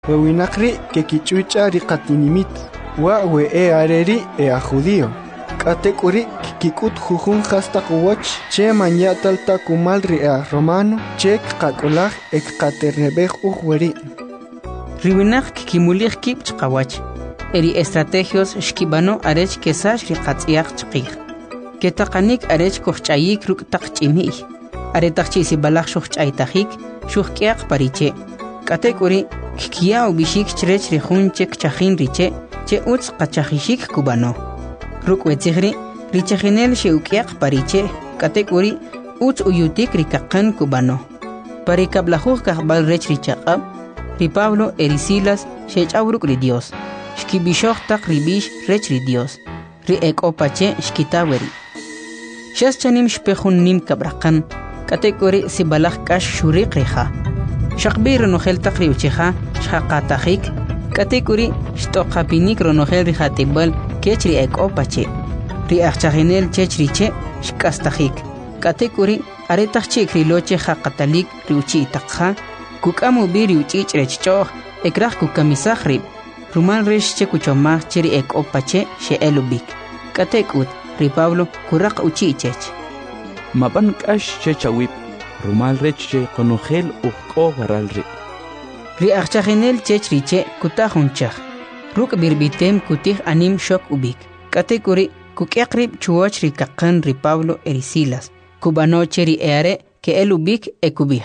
Wewinakri que kichucha riqatinimit. Wa we areri a judío. Katekuri kikut jujun hasta kuwach che manyatal takumalri a romano che kakulaj ek katerebej uweri. Riwinak kikimulich kip chqawach. Eri estrategios shkibano arech kesash riqatsiaq chqih. Ketaqanik arech kohchayik ruk taqchimi. Aretaqchi si balaj shuchaytajik shuhqiaq pariche. Katekuri kikia ubishik chrech rihun chek chajin riche che utz qachajishik kubano. Ruk wetzigri richajinel sheuqiaq pariche katekuri utz uyutik rikaqan kubano. Parikablajuj kahbal rech richaqab ri Pablo erisilas shechawruk ri Dios. Shkibishoj tak ribish rech ri Dios. Ri ekopache shkitaweri. Shas chanim shpejun nim kabraqan katekuri si balaj kash shuriq riha. Shaqbi ronojel taqri uchiha shaqatajik katekuri shtoqapinik ronojel rihatibal kechri ekopache ri achchagenel chechriche shkastajik katekuri aretachchik riloche haqatalik riuchi taqha kukamu biri uchich rechchoh ekraj kukamisaj rib rumal reshche kuchomaj cheri ekopache sheelubik katekut ri Pablo kuraq uchichech maban kash chechawip rumal reche konojel uqo garalri ri achchagenel chechriche kutajunchaj ruk birbitem kutij anim shok ubik katekuri kukiakrib chuoch rikaqan ri Pablo erisilas kubano cheri eare ke elubik ekubij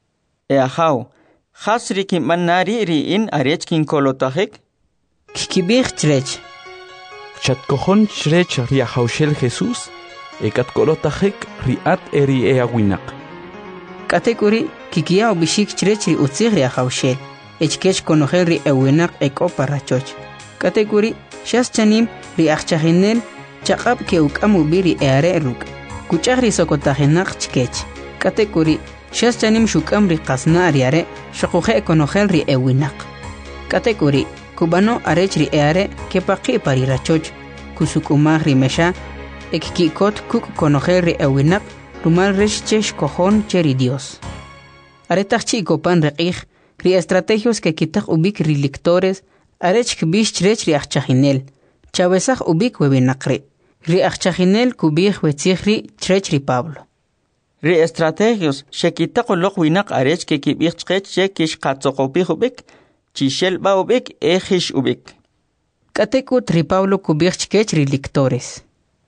eajaw hasri kimanari ri in arech kin kolotajik kikibij chrech chatkojon chrech riajaushel Jesús ekatkolotajik riat eri eawinaq katekuri kikia ubishik chrech ri utzig riajaushel echkech konojel ri ewinaq ekoparrachoch katekuri shas chanim ri achchagenel chaqab ke ukamu biri eare ruk kuchaj ri sokotajenaq chkech katekuri shas chanim shukam ri qasna ariare shaquje konojel ri ewinaq katekuri kubano arech ri eare ke paqi parirachoch kusukumaj ri mesha ekkikot kuk konojel ri ewinaq rumal reshchesh kojon cheri Dios aretachchi kopan reqij ri estrategios que kitaj ubik ri lectores arech kbish chrech ri achchaginel chawesaj ubik webinaqri ri achchaginel kubij wetzigri chrech ri Pablo ri estrategios shekitaqoloq winaq arech ke kibij chqech che kish qatsoqopij ubik chishel ba ubik ejish ubik katekut ri Pablo kubij chkech ri lectores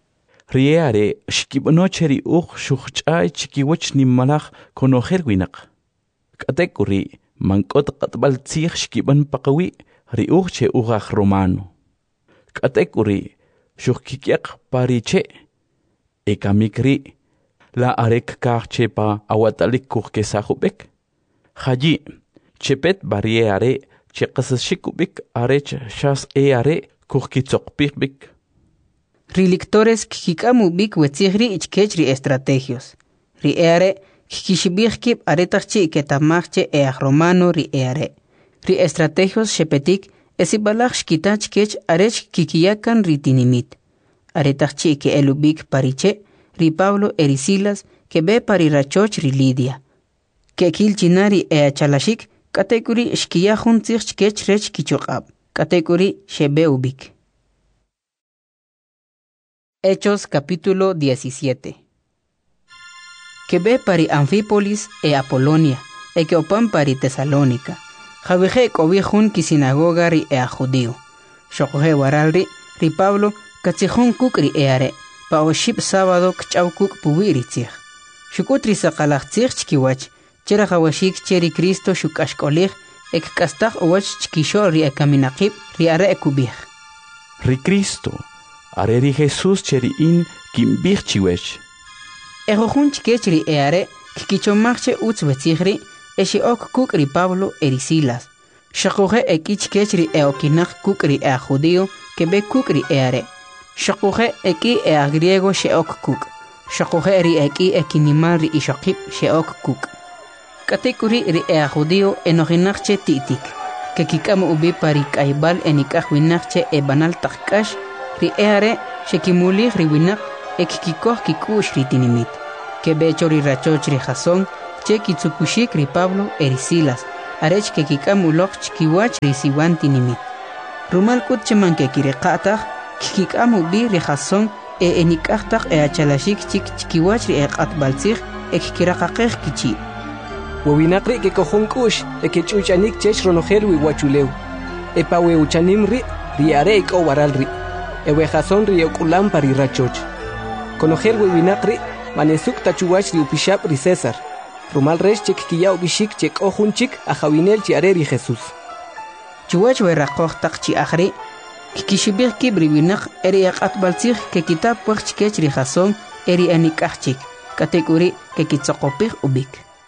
riare shkibnocheri uq shuch'ay chikiwach nimmalaj konojel winaq katekuri mankot qatbal tzij shkiban paqawi ri uq che uqaj romano katekuri shukkikiaq pariche ekamikri la arek kaqche pa awatalik kuqkesajubek haji chepet barriere cheqasashikubik arech shas eare kuqkitsoqpikbik ri lectores kikamu bik wetzigri ichkech ri estrategios ri eare kikishibijkib aretachchi ketamajche eaj romano ri eare ri estrategios shepetik esibalaj shkitach kech arech kikiyakan ri tinimit aretachchi ke elubik pariche ri Pablo erisilas ke be parirachoch ri Lidia ke kilchinari eachalashik katekuri shkiyajun tzij kech rech kichoqab katekuri shebe ubik. Hechos capítulo 17. Que ve pari Anfípolis e Apolonia, e que opan pari Tesalónica. Javije cobijun ki sinagoga ri e a judío. Shokoje waralri ri Pablo katzijun kuk ri eare, pa oship sábado kchaw kuk puwiri tzij. Shukutri sakalaj tzij chkiwach, chera jawashik cheri Cristo shukashkolij, ek kastaj owach chkishol ri e kaminaqib ri are e kubij. Ri Cristo areri Jesús cheri in kimbij chiwech. Ejojun chkech ri eare kikichomajche utz wetzigri eshi ok kuk ri Pablo erisilas. Shakuje eki chkech ri eokinaj kuk ri ea judío que be kuk ri eare. Shakuje eki ea griego she ok kuk. Shakuje ri eki ekinimal ri ishokip she ok kuk. Katekuri ri ea judío enojinajche titik. Que kikam ubi pari kaibal enikajwinajche e banal takkash ri eare shekimulij ri winak ekikikoj kikush ri tinimit. Que becho ri rachoch ri Jasón che kitsukushik ri Pablo erisilas arech que kikam uloq chkiwach risiwan tinimit. Rumal kut cheman que kireqataq kikam ubi rihason enikaqtaq achalashik chkiwach ri eqatbalsig ekiraqaqej kichi. Wawinaqri que kojunkush ekechuchanik chech ronojel wiwachuleu. Epawe uchanim ri are o waral ri. Ewejason ri okulam pari rachoch. Konojel wawinaqri manesuk tachuwach ri upishap ri César. Rumal resh chek kiyao bishik chek ojunchik ajawinel chi are ri Jesús. Chuwach weraqoj taq chi akhri kikishibir kibri winaq eri aqatbalsig que kitab puch kech ri jason eri anikachik kategori que kitsoqopig ubik.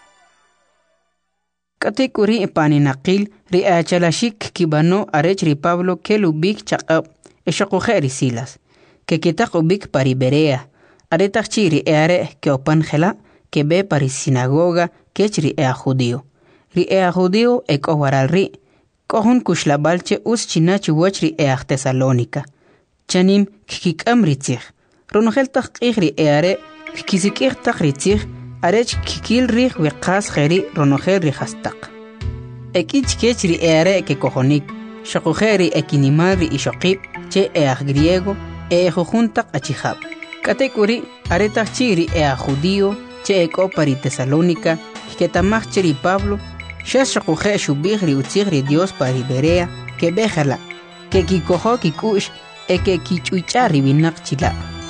Kategori paninaqil ri achalashik kibano arech ri Pablo kelubik chaqab eshoqoje ri Silas que kitaq ubik pari Berea aretaq chi ri are que opan khela que be pari sinagoga kech ri judío ri judío ekowaral ri kohun kushlabalche us chinachi wachri Tesalónica chanim kikam ritzig ronogel taq qigri are kisikir taq ritzig arech kikil ri wiqas kheri ronogel ri hastaq ekich kechri are que kohonik shaqujeri ekinimal ri ishoqib che griego jujuntaq achihab kategori aretaq chiri judío che ekopari Tesalónica que tamachri Pablo shashaquje shubig ri utzigri Dios pari Berea que bejala que kikojo kikush que kichuichari binaq chila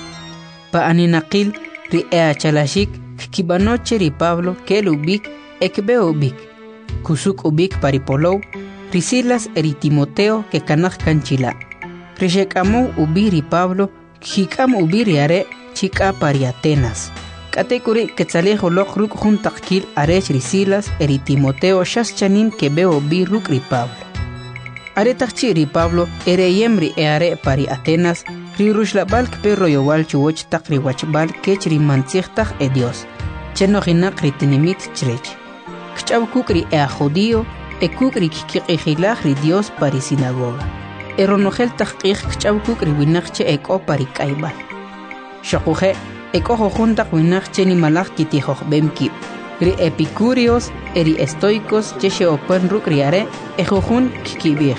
pa aninaqil ri achalashik kibanoche ri Pablo que lubik ekbe ubik kusuk ubik pari Polow ri Silas eri Timoteo que kanaj kanchila rishekamo ubiri Pablo kikam ubiri are chika pari Atenas kategori ketzalejo lokruk juntakil arech ri Silas eri Timoteo shaschanim que beo bi ruk ri Pablo aretachchi ri Pablo ere yemri are pari Atenas ri rushlabalk perro yowal chuoch takri wachbal kech ri mantzigtag Dios cheno hinak ri tinimit chrech kchaw kukri judío kukri kikiqilaj ri Dios pari sinagoga eronogel taqqiq kchaw kukri winaqche eko pari kaibal shaquje ekojo junta winaq cheni malaj kitijoj bemki ri epicúreos eri estoicos cheshe open rukriare ejojun kikibij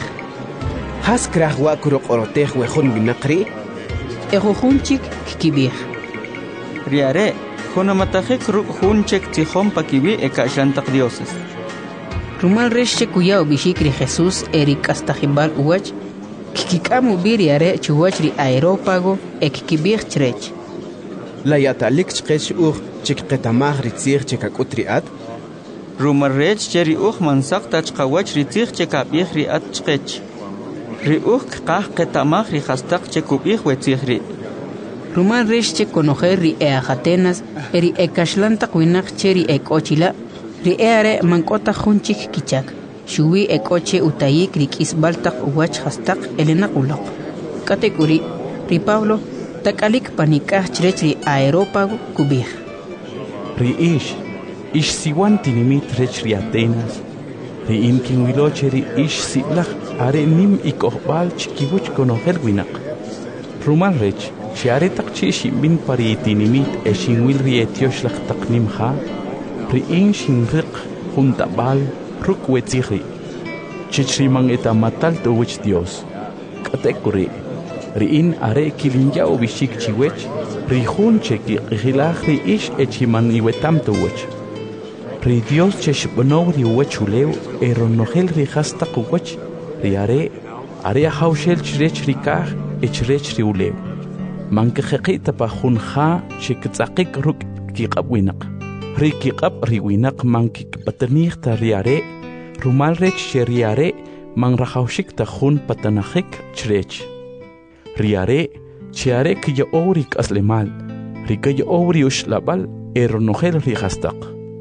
Has kraj wa kuro qorotej wejun winaqri ejojun chik kikibij riare jonamatajek ruk junchek tijom pakibi ekashantaq dioses rumal reshe kuyao bishikri Jesús eri kastajibal uwach kikikamu biriare chuwachri aerópago ekikibij chrech La yatalik chqech chik qetamaj ritzig chikak'utriat rumarrech cheri mansaq tachqawach ritzig chikabij riat chqech ri qaj qetamaj ri hastaq chikubij wetzig ri rumal reshe konojer ri Atenas eri ekashlantaq winaq cheri ekochila ri are mankota junchik kichak shuwi ekoche utayik ri kisbaltaq uwach hastaq elena uloq kategori ri Pablo takalik panikaj chrech ri aerópago kubij ri ish siwan tinimit rech ri Atenas ri inkinwiloche ri ish siblaj are nim ikohbal chikibuch konojel winaq rumal rech shiare taqchi shimbin pari tinimit eshinwil ri etiosh laq taqnim ha ri shinriq juntabal ruk wetzigri chichriman etamatal tuwich Dios kategori ri are kilinja ubishik chiwech ri junche ki qilaj ri ish echiman iwetam tuwich ri Dios cheshbonow ri wechulew eronogel ri hastaq uwach ri are hawshel chrech ri kaj echrech ri ulew mankeqita pa junja chiktzaqik ruk kiqabwinaq ri kiqab ri winaq mankik patanij ta ri are rumal rech ri are manrahawshik ta jun patanajik chrech riare chiare que yo orik aslemal rique yo obri ushlabal eronogel rigastaq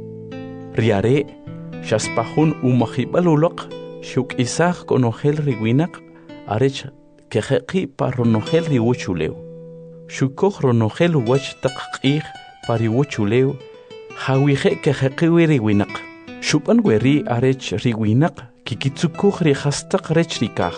riare shaspahun umahibalulok shuk isaq konogel riwinaq arech keqi paronogel riwuchuleu shukoj ronogel wach taqqih pariwuchuleu hawije keqi riwinaq shupan weri arech riwinaq kikitsukuj rigastaq rech rikaj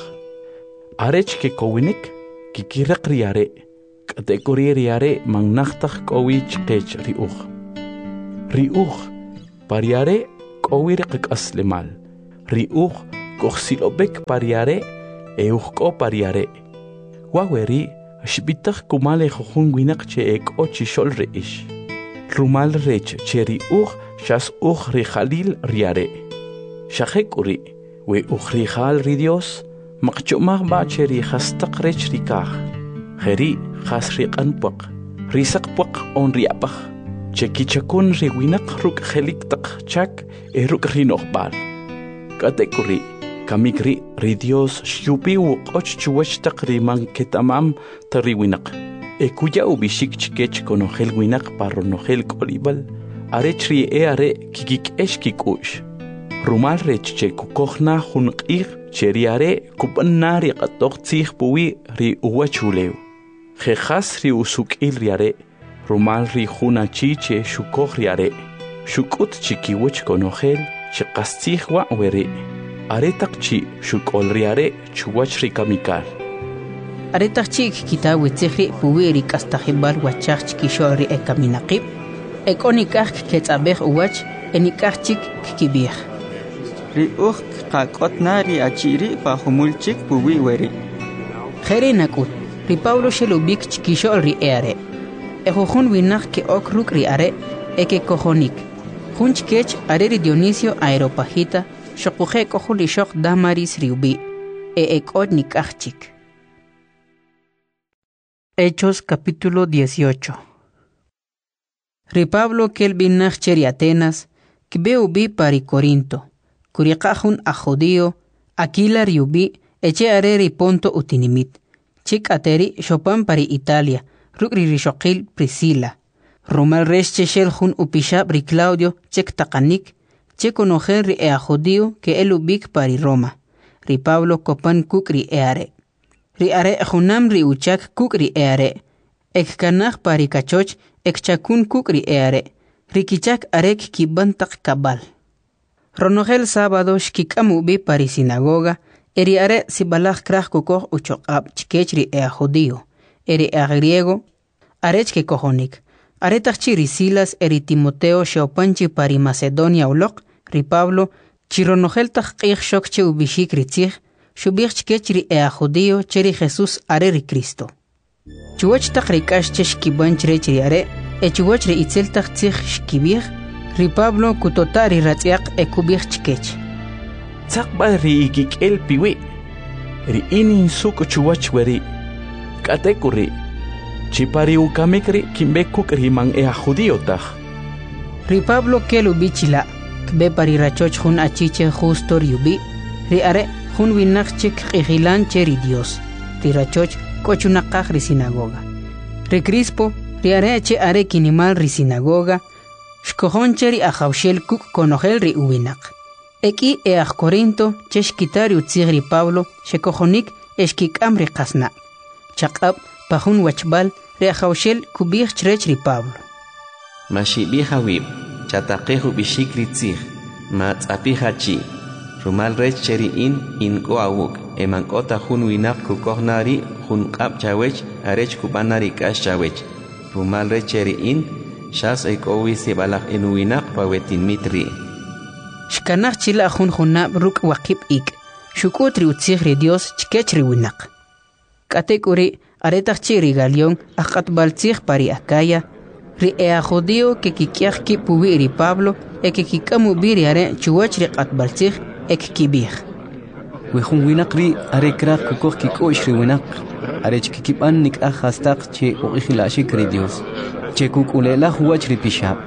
arech ke kowinik kikiraq riare kategori riare mangnaqtaq kowich qech riuj pariare kowir qaslemal riuj kohsilobek pariare euhko pariare waweri shbitaj kumale jujun winak che eko chishol reish rumal rech che riuj shas uj rijalil riare shajek uri we uj rijal ri Dios maqchumaj ba che rijastaq rech rikaj jeri jas riqanpuq risaqpuq on riapaj chekichakun riwinak ruk jeliktaq chak eruk rinoqbal katekuri kamikri ri Dios shupi uqoch chuwashtaq riman ketamam tariwinak ekuya ubishik chikech konojel winak parronojel kolibal arech ri are kikik eshkikush rumal rech che kukojna junqir cheriare kupanari qatoq tsig puwi ri uwachuleu jejas ri usukil riare rumal ri juna chiche shukoj riare shukut chikiwech konojel chiqastigwa weri aretaqchi shukol riare chuwach ri kamikal aretaqchi kitawi tsihri puwi ri kastajibal wachach chikisho ri ekaminaqib ekonikaj ketsabej uwach enikajchik kibij ri uj qaqotnari achiri pajumulchik puwi weri jere nakut ri Pablo shelubik chikisho ri eare ejojun winak ke okruk ri are eke kojonik junchkech are ri Dionisio Aeropagita shokuje kohuli shok damaris riubi ekot nikachik. Hechos capítulo 18. Ri Pablo kelbinach cheri Atenas kbeubi pari Corinto kuriqajun a judío Aquila riubi eche are ri Ponto utinimit chik ateri shopan pari Italia rukri rishoqil Priscila rumal resh cheshel upishab ri Claudio chek taqanik che conojer ri a judío que elubik pari Roma ri Pablo kopan kukri eare ri are junam ri uchak kukri eare ek kanaj pari kachoch ek chakun kukri eare ri kichak arek kibantak kabal ronogel sábado shkikamu bi pari sinagoga eri are sibalaj kraj kukoj uchoqab chikech ri a judío eri a griego arech ke kojonik aretach ri Silas eri Timoteo shopanchi pari Macedonia uloq ri Pablo chironogel taqij shok che ubishik ritzig shubich chikech ri a judío cheri Jesús are ri Cristo chuwach taqrikash cheshkibanch rech are chuwach ri itzel taqtzig shkibij ri Pablo kutotari ratziaq ekubij chikech tsaqba ri ikikel piwi ri inin suk chuwach weri katekuri chipari ukamikri kimbekuk riman ea judío taj ri Pablo kelubichila kbe pari rachoch jun achiche justo riubi ri are jun winachchik qijilan cheri Dios ri rachoch kochunaqaj ri sinagoga ri Crispo ri are che are kinimal ri sinagoga shkojon cheri ajawshel kuk konojel ri uwinaq eki eaj Corinto cheshkitari utzig ri Pablo shekojonik eshkikam ri qasna chaqab pajun wachbal ri ajawshel kubij chrech ri Pablo mashibija wib chataqeju bishik ritzig matzapija rumal rech cheri in goawuk emankota jun winak kukohnari jun qab chawech arech kubanari kash chawech rumal rech cheri shas ekowi sibalaj en winak pawetin mitri shkanaj chila jun junab ruk waqib ik shukut ri utzig ri Dios chikech ri winak katekuri aretach cheri Galión aqatbaltzig pari Acaya ri ea judío que kikiaj ki puwi ri Pablo que kikamu biri are chuwach ri qatbaltzig ek kibij wejun winak ri are kraj kukoj kikosh ri winak are chkikiban nik ajastaq che uqijilashik ri Dios che kukulela huwach ri pishab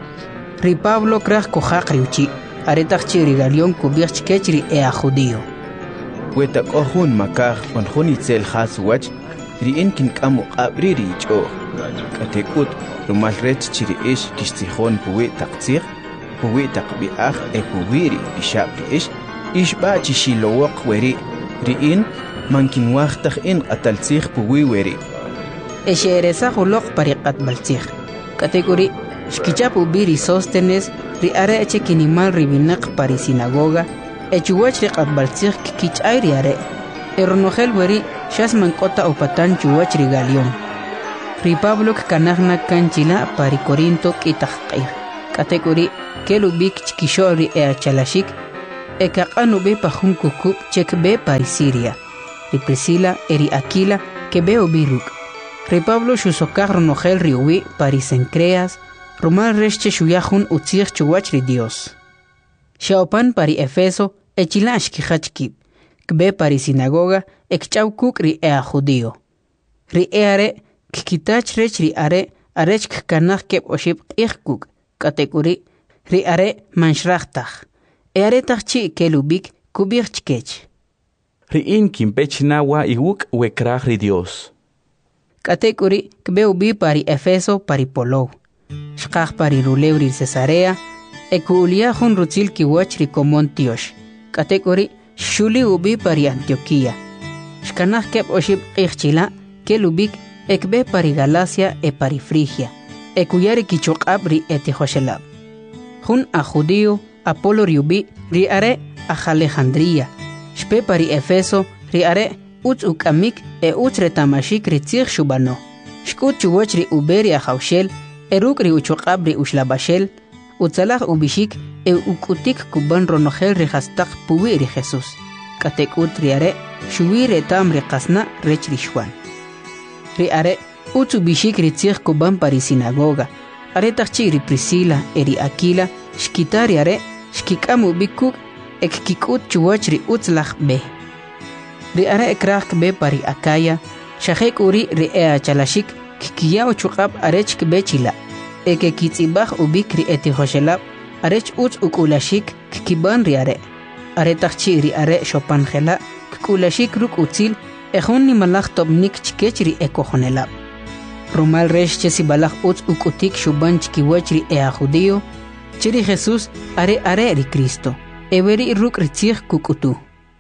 ri Pablo kraj kojaq ri uchi aretach cheri Galión kubij chikech ri ea judío weta kohun makaj on junitzel has wach ri inkin kamu qabri ri cho katekut rumal rech chiri ish kistihon puwi taqtzig puwi taqbi aj puwi ri bishab ri ish ba chishilowaq weri ri in mankin waqtaj in qataltzig puwi weri esheresa juloq pariqat baltzig kategori shkichapu biri Sóstenes ri are eche kinimal ribinaq pari sinagoga echuwach ri qatbaltzig kichay ri are eronogel weri shas mankota upatan chuwach ri Galión ri Pablo kanajna kanchila pari Corinto kitaqqij kategori kelubik chkisho ri chalashik Ekaqanu be pajun kukup chek be pari Siria. Ri Priscila eri Aquila que be obiruk. Ri Pablo shusokar ronogel riuwi pari Cencreas. Rumal resche shuyahun utzir chuwach ri Dios. Shaopan pari Efeso echilash kijachkib. Kbe pari sinagoga ekchaukuk ri ea judío. Ri eare kikitach rech ri are arech kanach kep oshib ichkuk katekuri ri are manshrachtaj. Eare tachi kelubik kubirchkech. Ri in kimpechinawa iwuk wekrach ri Dios. Katekuri kbe ubi pari Efeso pari Polou. Shkach pari Ruleu ri Cesarea. Ekuulia hun rutzil kiwach ri Komontiosh. Katekuri shuli ubi pari Antioquía. Shkanach kep oshib ichchila kelubik ekbe pari Galacia e pari Frigia. Ekuyari kichokab ri etihoshelab. Hun a judío Apolo riubi ri are a Alejandría. Shpe pari Efeso ri are utz ukamik e utz retamashik ri tzir shubano. Shkut chuwach ri uberi a haushel eruk ri uchokab ri ushlabashel. Utzalach ubishik e ukutik kuban ronogel ri hastak puwi ri Jesús. Katekut ri are shuwi retam ri kasna rech ri shwan. Ri are utz ubishik ri tzir kuban pari sinagoga. Are tachi ri Priscila eri Aquila shkitari are shkikamu bikuk ekkikut chuwach ri utzlach be. Ri are ekrak be pari Acaya, shahek uri ri ea chalashik kikiyao chukab arech be chila. Eke kitzibach ubik ri etihoshelab arech utz ukulashik kikiban ri are. Are tachi ri are shopanjela kukulashik ruk utzil ejun ni malach tobnik chkech ri ekojonelab. Rumal resh chesibalach utz ukutik shuban chkiwach ri ea judío. Chiri Jesús are ri Cristo. Everi ruk ritzig kukutu.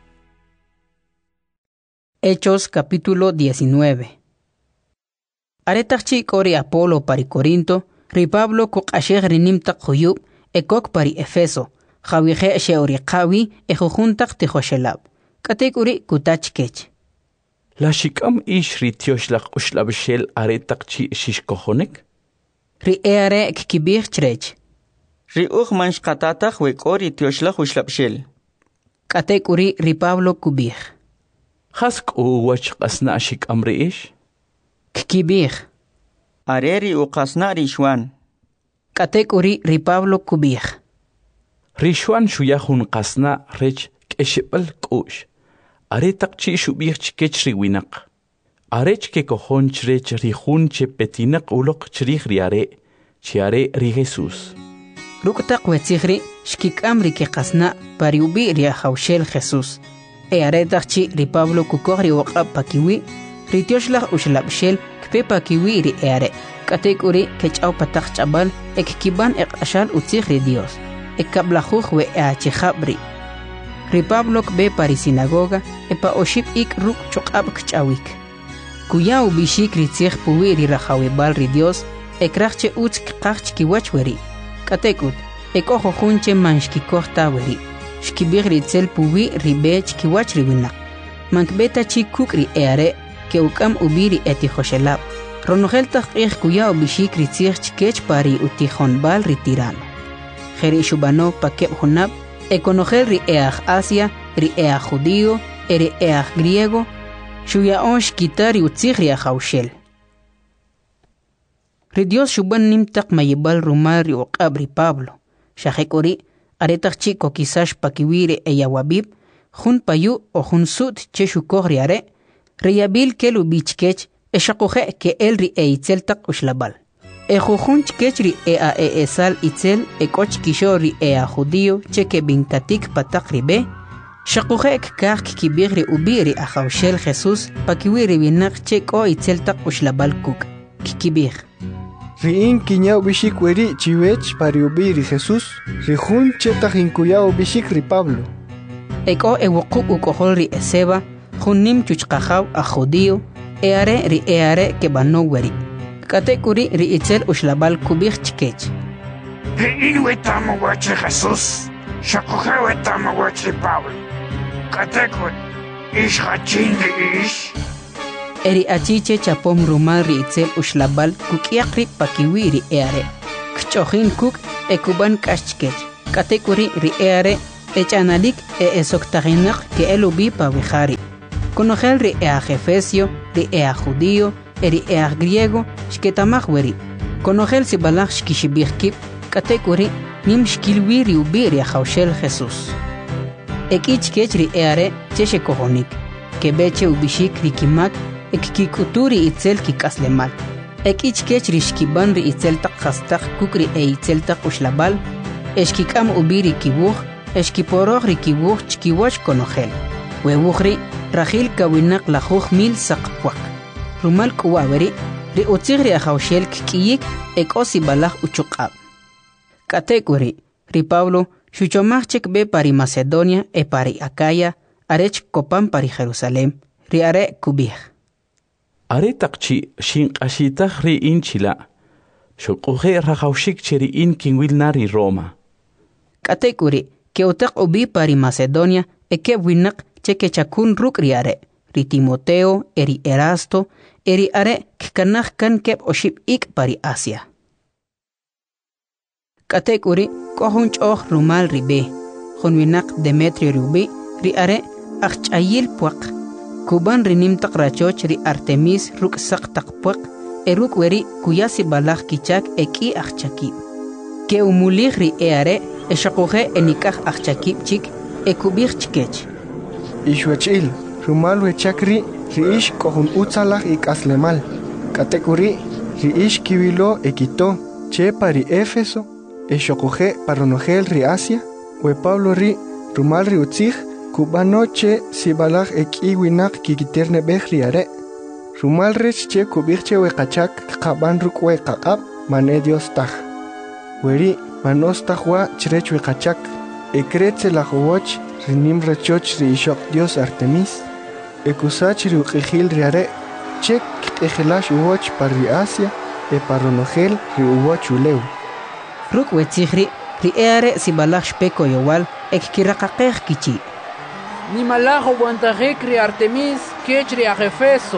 Hechos capítulo 19. Are tachi kori Apolo pari Corinto. Ri Pablo kuk asheg rinim tak huyub. Ekok pari Efeso. Jawihe sheori kawi ejujuntak tihoshelab. Katek uri kutach kech. La shikam ish ri tioshlach ushlabshel are takchi shishkohonek? Ri eare kikibir chrech. Ri manch katatach wekori tioshlach ushlabshel. Katek uri ri Pablo kubir. Hask wach qasna shikam ri ish? Kikibir. Areri qasna ri shwan. Katek uri ri Pablo kubir. Ri shwan shuyahun qasna rech keshibal kush. Are takchi shubir chkech ri winak. Arech ke kohon chrech ri hun che petinak ulok chrich ri are. Chiare ri Jesús. Ruktak wetzigri shkikam ri ke qasna pariubi ri haushel Jesús. Are takchi ri Pablo kukor ri waqab pakiwi. Ri tioshlach ushlabshel kpe pakiwi ri are. Katek uri kechau patak chabal ekkiban ashal utzig ri Dios. Ekablajuj we achijabri. Ri Pablo kbe pari sinagoga epa oship ik ruk chokab kchawik. Kuya ubishik ri tzig puwi ri rajawibal ri Dios ekrachche utz kqachch kiwach weri. Katekut ekojo junche manshkikoj taweri. Shkibir ri tzel puwi ri bech kiwach ri winak. Mankbeta chi kuk ri eare ke ukam ubiri etihoshelab. Ronogel takich kuya ubishik ri tzig chkech pari utijonbal ri tirano. Jeri shubano pakeb hunab econogel ri each Asia, ri each judío, ri each griego, shuya onsh kitari utzig ri haushel. Ri Dios shuban nimtak mayibal rumal ri uqab ri Pablo. Shahekori, aretak chiko kisash pakiwire eyawabib, jun payu o jun sut che shukor ri are, ri yabil kelu bichkech, eshakoje ke el ri eitzel tak ushlabal. Ejujun chkech ri ea esal itzel ekoch kisho ri ea judío cheke binkatik patak ribe. Shakuje kikar kikibir ri ubi ri ahaushel Jesús pakiwi ri binak cheko itzel tak ushlabal kuk. Kikibir. Riin kiñao bishik weri chiwech pariubi ri Jesús. Rijun chetah inkuyao bishik ri Pablo. Eko ewokuk ukohol ri eseba. Junim chuchkajaw a judío. Eare ri eare ke bano weri. Katekuri ri itzel ushlabal kubir chkech. Riin wetamo wache Jesús. Shakoje wetamo wache Pablo. Katekut ish hachin ri ish. Eri achiche chapom rumal ri itzel ushlabal kukiakri pakiwi ri eare. Kchojin kuk ekuban kashchkech. Katekuri ri eare Echanalik esoctaginak que el ubi pa wihari. Conogel ri Efesio, ri judío, ri griego, shketamach weri. Conogel si balach shkishibirkip, katekuri, nim shkilwiri ubi ri Jaushel Jesús. Ekich kechri eare cheche kohonik, que beche ubishik rikimak, ekikuturi itzel kikaslemal. Ekich kechri shkiban ri itzel tak hastak kukri itzel tak ushlabal, eshkikam ubiri kibuch, eshkiporoch ri kibuch chkiwach konogel. Webuchri, rajil kawinak lajuch mil sakpuak. Rumal kuwaweri, ri utzigri Jaushel kikiyik, osi balach uchukab. Katekuri, ri Pablo, Shuchomachek be pari Macedonia pari Acaya, arech copan pari Jerusalem, riare kubih. Are takchi shinqashitach ri inchila. Shukuhe rajaushik cheri in kinwil nari Roma. Katekuri, que otak ubi pari Macedonia, eke winak cheke chakun ruk riare, ri Timoteo, eri Erasto, eri are kkanach kan kep oship ik pari Asia. Katekuri, kohunch rumal ribe, Honwinak Demetrio rubi, ri are achayil puak. Kuban rinim tak rachoch ri Artemis ruk sak tak puak, eruk weri kuyasi balach kichak eki achaki. Ke umulich ri are, eshakuhe enikach achakip chik, ekubich chikech. Ishwachil, rumal wechakri, ri ish kohun utzalach ik aslemal. Katekuri, ri ish kiwilo ekito, che pari Éfeso, Eshokoje paronogel ri Asia, we Pablo ri rumal ri utzig, kubanoche sibalach winak kikiterne bech riare. Rumal rech che kubirche we kachak kaban rukwe kakab mane Dios taj. Weri manos tajwa chrech we kachak, ekretze la jowoch rinim rechoch ri ishok Dios Artemis, ekusach ri ukijil riare, chek ejelash uwoch par ri Asia, paronogel ri uwoch uleu. Ruk wetzigri, ri eare si balach shpeko yowal, ek kirakakech kichi. Ni malajo guantajek ri Artemis, kech ri Efeso.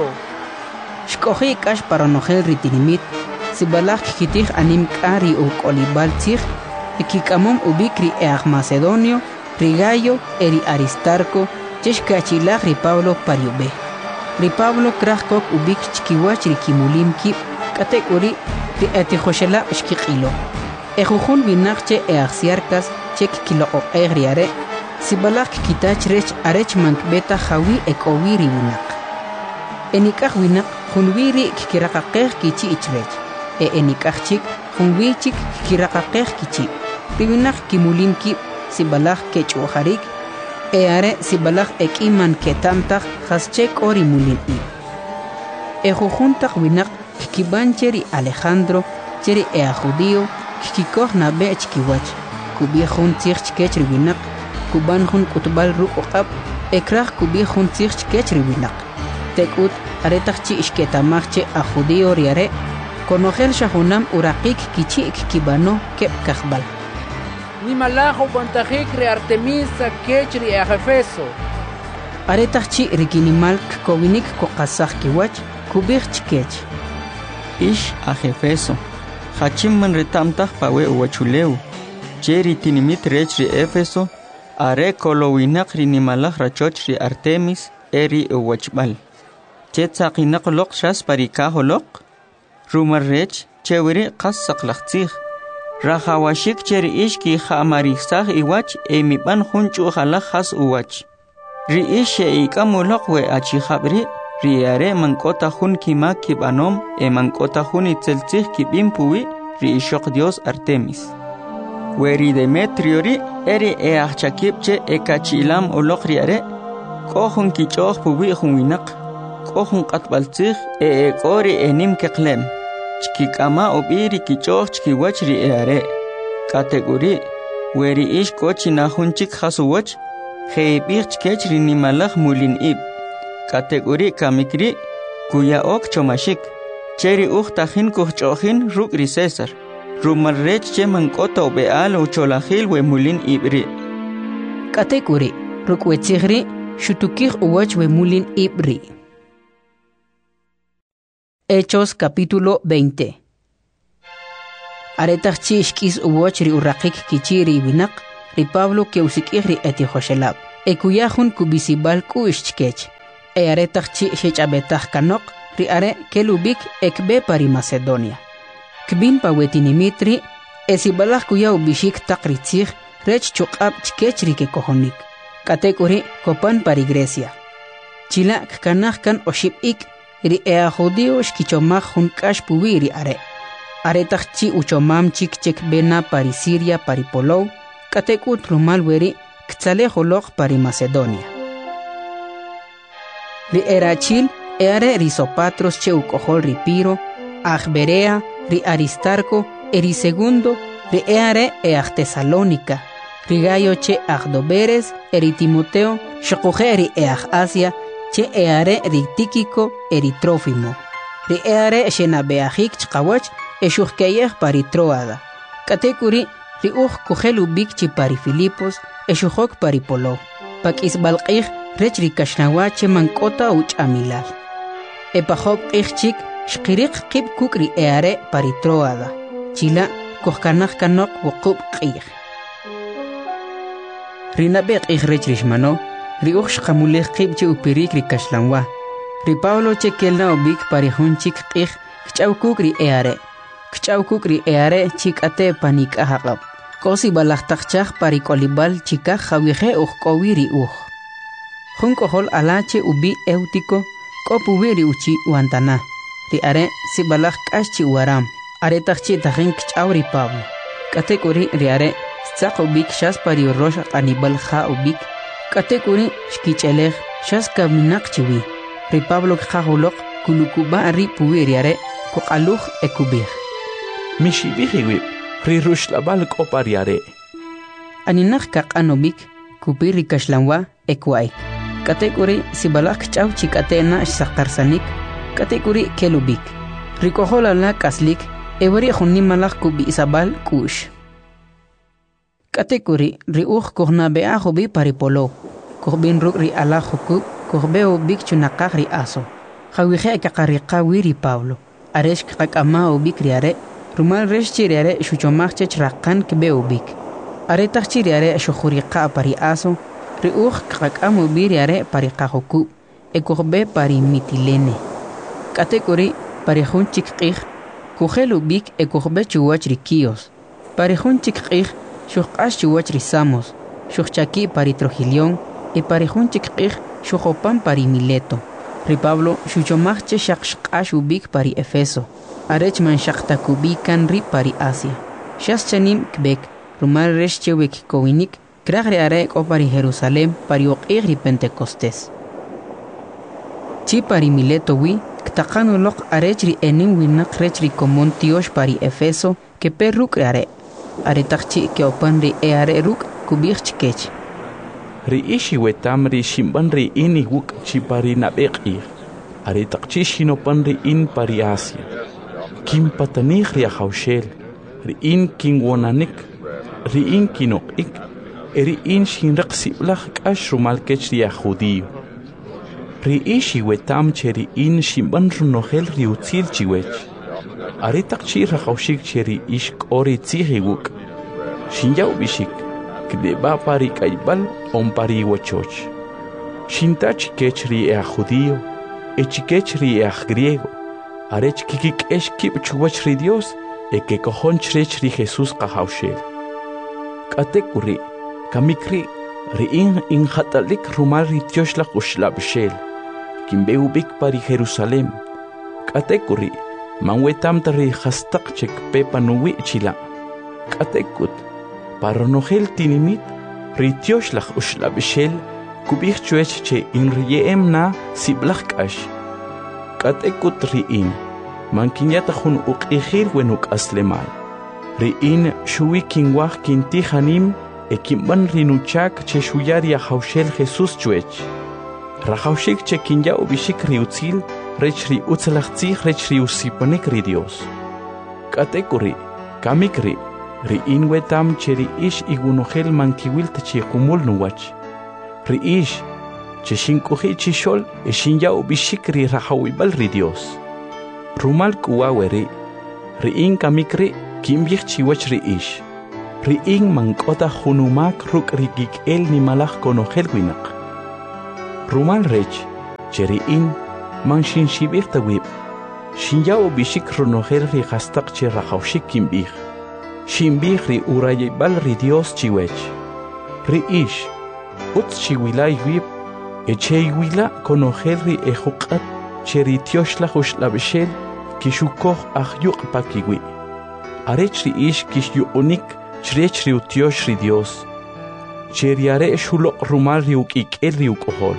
Shkohi kash paranogel ri tinimit, si balach kitich anim kari u kolibal tzig, ekikamom ubik ri Macedonio, ri Gayo, eri Aristarco, chesh kachilach ri Pablo pariube. Ri Pablo krachkok ubik chkiwach ri kimulim kip, katekuri ri etijoshela shkikilo. Ejujun vinachche axiarcas chek kilo o egriare, si balak kitach rech arech mankbeta jawi ekowiri winak. Enikach winak junwiri kikirakakech kichi ichrech, enikach chik junwichik kikirakakech kichi. Riwinak kimulim kip si balak kechuharik, are si balak ekiman ketamtach haschek ori mulim i. Ejujuntak winak kikibancheri Alejandro, cheri judío, kikikoh na be chkiwach, kubihun tzich kech riwinak, kuban hun kutbal ruk oqab, ekrach kubihun tzich kech riwinak. Tekut aretach chi ishketamach che a judío riare, konogel shahunam urakik kichi kibano kep kachbal. Ni malajo guantajik ri Artemis kech ri Efeso. Aretach chi rikinimal kowinik kokasach kiwach, kubih chkech. Ish a Efeso. Hachimman retamtach pawe uwachuleu. Cheri tinimit rech ri Éfeso, are kolowinak ri nimalach rachoch ri Artemis, eri uwachbal. Chetzaqinak lok shas parikaho lok. Rumar rech, chewiri qas saqlaqtzig. Rajawashik cheri ishki ha'amarixsaj iwach, mipan junchu halach has uwach. Ri ish ikamulok we achijabri, riare mankota hun kima kibanom mankota hun itzeltzig kibimpuwi ri ishok Dios Artemis. Weri Demetrio ri eri achakipche kachilam olok riare kohun kichoh puwi hunwinak kohun qatbaltzig kori enim keklem chkikama obiri kichoh chkiwach ri eare kategori weri ish kochina hunchik hasuwach heibich chkech ri nimalach mulin ib kategori kamikri kuya ok chomashik cheri uchtajin kuchojin rukri César rumarrech che mankoto beal ucholajil we mulin ibri kategori rukwechigri shutukij uwach we mulin ibri. Hechos capítulo 20. Aretach chi ishkis uwach ri uraqik kichiri winak ri Pablo que usik'ij ri eti joshelab ekuyajun kubisibal ku'ixchkech aretaq chi xech'abetaj kanoq ri are kelubik ekbe pari Macedonia kbin pawetinimit ri esibalaj kuyaw bishik taq ri tzij rech chuq'ab chkech ri kekojonik katekuri kopan pari Grecia chila kkanaj kan oxib'ik ri judío xkichomaj jun k'ax puwi ri aretaq chi uchomam chik chekbena pari Siria pari Polow katekut rumal weri ktzalej oloq pari Macedonia ri erachil are ri Sopatros che ukojol ri Piro Berea ri Aristarco eri segundo ri are Tesalónica ri Gayo che Doberes eri Timoteo xoquje ri Asia che are ri Tíquico eri Trófimo ri are xenabeajik chqawach exujkeyej pari Troada katekuri ri kujelubik chi pari Filipos exujok pari Polo pak'isbalq'ij rech ri kaxnawache mank'ota uch'amilal epajok q'ij chik xqiriq qib kuk' ri are pari Troada chila kojkanaj kanoq wuqub' q'ij ri nab'e q'ij rech ri xmano ri xqamulej qib che upirik ri kaxlanwa ri Pablo che kelna ubik pari jun chik q'ij kch'aw kuk' ri kch'aw kuk' ri chik'ate panik'ajaqab kosi balajtaqchaj pari k'olibal chikaj jawije ujk'owi ri jun k'ojol alache ubi Eutico k'opuwi ri uchi wantana ri are sibalaj k'ax chi waram aretaq chi tajin kch'aw ri Pablo katekuri ri are tzaq ubik xas pari rosh q'anibal ja ubik katekuri xkich'elej xas kaminaq chiwi ri Pablo kqajuloq kulukuba ri puwi ri are kuq'aluj ekubij mixibij ri ruxlabal k'opa ri are aninaq kaq'an ubik kupi ri kaxlanwa ekwa'ik katekuri sibalaj kch'aw chik'atena xsaqarsanik katekuri kelubik ri k'ojol ala k'aslik ewari junimalaj kub'isabal k'u'x katekuri ri kujnabe'aj ubi pari Polo kujb'in ruk' ri ala jukub kujb'e ubik chunaqaj ri Aso jawije ekaqariqa wi ri Pablo arex kaqak'ama ubik ri are rumal rex chi ri are xuchomaj chech raqan kb'e ubik aretaq chi ri are xujuriqa pari Aso ri kaqak'am ubi ri are pari qajukub ekujb'e pari Mitilene katekuri pari jun chik q'ij kujel ubik ekujb'e chuwach ri Quíos pari jun chik q'ij xujq'ax chuwach ri Samos xujchaki pari Trogilión pari jun chik q'ij xujopan pari Mileto ri Pablo xuchomaj che xaqxq'ax ubik pari Efeso arech man xaqtakubikan ri pari Asia xas chanim kbek rumal rex che wekikowinik kraj ri are k'o pari Jerusalén pari uq'ij ri Pentecostés chi pari Mileto wi ktaqan uloq arech ri enim winaq rech ri komon tiox pari Efeso kepe ruk' ri aretaq chi keopan ri are ruk' kubij chkech ri wetam ri ximban ri in wuk chi pari nab'e q'ij aretaq chi xinopan ri in pari Asia kinpatanij ri ajawxel ri in kinwonanik ri in kinoq'ik ri in xinraq sib'laj k'ax rumal kech ri judío ri wetam che ri in ximban runojel ri utzil chiwech aretaq chi rajawxik che ri k'o ri tzij wuk xinyaw bixik kdeba pari k'ayb'al on pari wachoch xintach kech ri judío chikech ri griego arech kikik'ex kib' chuwach ri Dios kekojon chrech ri Jesús qajawxel k'atekuri kamikri ri in jat'alik rumal ri tioxlaj uxlab'xel kinb'e ubik pari Jerusalén k'atekuri man wetamta ri jastaq chekpe panuwi' chila k'atekut paronojel tinimit ri tioxlaj uxlab'xel kubij chuech che in riye'em na sib'laj k'ax k'atekut ri in man kinyata jun uq'ijil wen uk'aslemal ri in xuwi kinwaj kintijanim kinb'an ri nuchak che xuyar yajawxel Jesús chuech rajawxik che kinya ubixik ri utzil rech ri utzlaj tzij rech ri usipanik ri Dios k'atekuri kamikri ri in wetam che ri igunojel man kiwil chi qumul nuwach ri che xink'uji chixol xinya ubixik ri rajawib'al ri Dios rumal kuwaweri ri in kamikri kinb'ij chiwach ri ri'in mank'ota junumak ruk' rikik'el nimalaj konojel winaq rumal rech cheri'in man xinxib'ij tawib xinyaw bixik ronojel ri qastaq che rajawxik kinb'ij xinb'ij ri urayib'al ri Dios chiwech ri ix utz chiwilay wib echeywila konojel ri ejuq'at che ri tioxlaj uxlab'xel kixukoj ajyuq pakiwi arech ri ix kixyuq'unik chrech ri utiox ri Dios che ri are xuloq rumal ri uk'ik'el ri uk'ojol